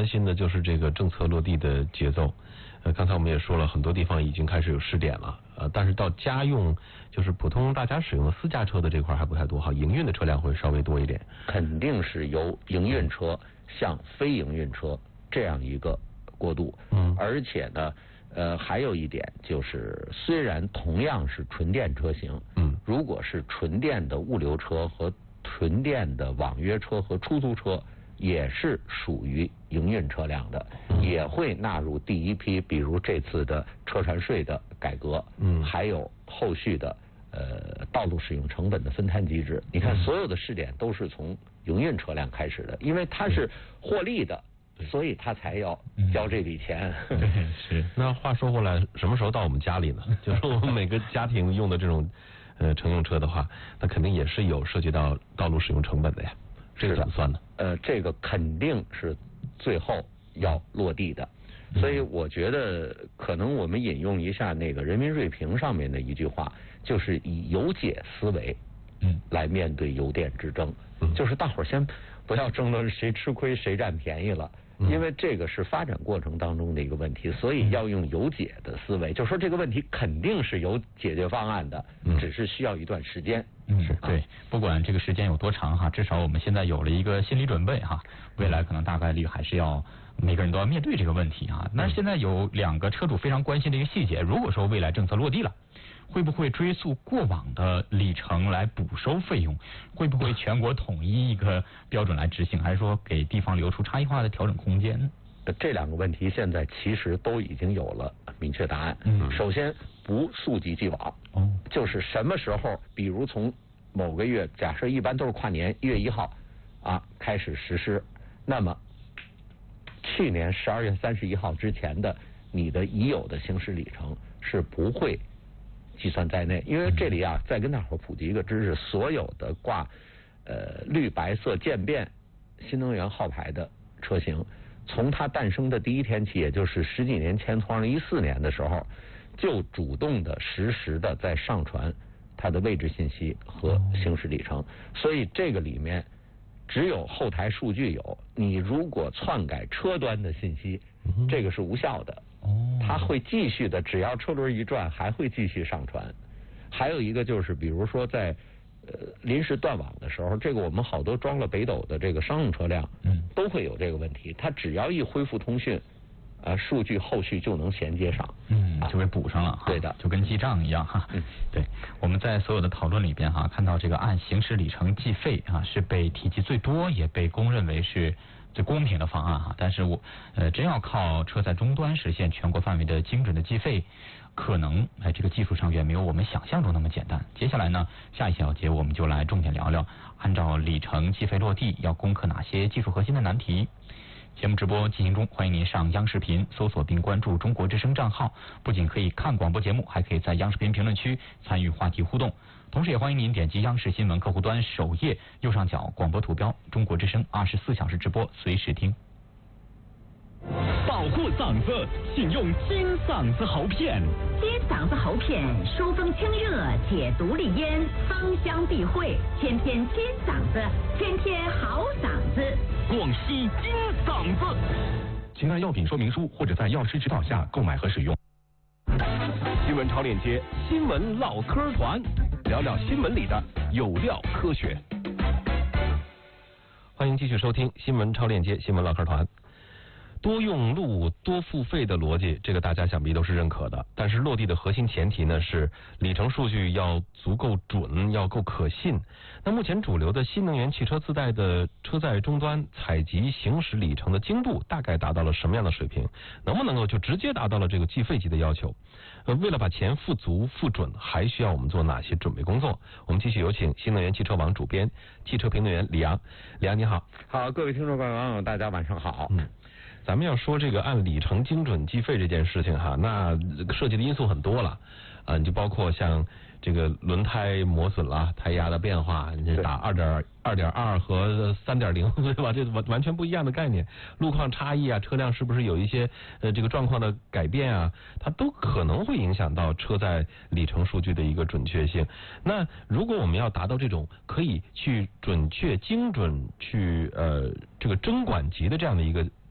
关心的就是这个政策落地的节奏。刚才我们也说了，很多地方已经开始有试点了，但是到家用就是普通大家使用的私家车的这块还不太多哈，营运的车辆会稍微多一点。 肯定是由营运车向非营运车这样一个过渡。而且呢，还有一点就是，虽然同样是纯电车型，如果是纯电的物流车和纯电的网约车和出租车，也是属于营运车辆的，也会纳入第一批，比如这次的车船税的改革，还有后续的道路使用成本的分摊机制。你看，所有的试点都是从营运车辆开始的，因为它是获利的，所以他才要交这笔钱。 对，是。那话说回来，什么时候到我们家里呢？就是我们每个家庭用的这种乘用车的话，那肯定也是有涉及到道路使用成本的呀。这个怎么算呢？ 这个肯定是最后要落地的，所以我觉得可能我们引用一下那个人民锐评上面的一句话，就是以油解思维，来面对油电之争，就是大伙儿先不要争论谁吃亏谁占便宜了。因为这个是发展过程当中的一个问题，所以要用有解的思维，就说这个问题肯定是有解决方案的，只是需要一段时间。 对，不管这个时间有多长哈，至少我们现在有了一个心理准备哈，未来可能大概率还是要每个人都要面对这个问题啊。那现在有2个车主非常关心的一个细节，如果说未来政策落地了，会不会追溯过往的里程来补收费用？会不会全国统一一个标准来执行？还是说给地方留出差异化的调整空间？ 这2个问题现在其实都已经有了明确答案。首先不溯及既往，就是什么时候，比如从某个月，假设一般都是跨年1月1号开始实施，那么去年12月31号之前的你的已有的行驶里程是不会计算在内。因为这里再跟大伙普及一个知识，所有的挂绿白色渐变新能源号牌的车型，从它诞生的第一天起，也就是10几年前，从2014年的时候，就主动的实时的在上传它的位置信息和行驶里程。所以这个里面只有后台数据有，你如果篡改车端的信息，这个是无效的。它会继续的，只要车轮一转，还会继续上传。还有一个就是，比如说在临时断网的时候，这个我们好多装了北斗的这个商用车辆，都会有这个问题。它只要一恢复通讯，数据后续就能衔接上， 就给补上了。 对的， 就跟记账一样哈。对，我们在所有的讨论里边看到这个按行驶里程计费是被提及最多，也被公认为是最公平的方案但是真要靠车载终端实现全国范围的精准的计费，可能这个技术上远没有我们想象中那么简单。接下来呢，下一小节我们就来重点聊聊，按照里程计费落地要攻克哪些技术核心的难题。节目直播进行中，欢迎您上央视频搜索并关注中国之声账号，不仅可以看广播节目，还可以在央视频评论区参与话题互动。同时也欢迎您点击央视新闻客户端首页右上角广播图标中国之声24小时直播，随时听。 保护嗓子，请用金嗓子喉片。 金嗓子喉片，疏风清热，解毒利咽，芳香避秽，天天金嗓子，天天好嗓子。 广西金嗓子。 请看药品说明书或者在药师指导下购买和使用。 新闻超链接，新闻老科团，聊聊新闻里的有料科学。 欢迎继续收听新闻超链接，新闻老科团。多用路多付费的逻辑，这个大家想必都是认可的。但是落地的核心前提呢是里程数据要足够准，要够可信。那目前主流的新能源汽车自带的车载终端采集行驶里程的精度大概达到了什么样的水平？能不能够就直接达到了这个计费级的要求？为了把钱付足付准，还需要我们做哪些准备工作？我们继续有请新能源汽车网主编、汽车评论员李阳。李阳你好。 好，各位听众朋友，大家晚上好。 咱们要说这个按里程精准计费这件事情那涉及的因素很多了你就包括像这个轮胎磨损啦、胎压的变化，你打2.2和3.0对吧？这完全不一样的概念，路况差异车辆是不是有一些这个状况的改变它都可能会影响到车载里程数据的一个准确性。那如果我们要达到这种可以去准确精准去这个针管级的这样的一个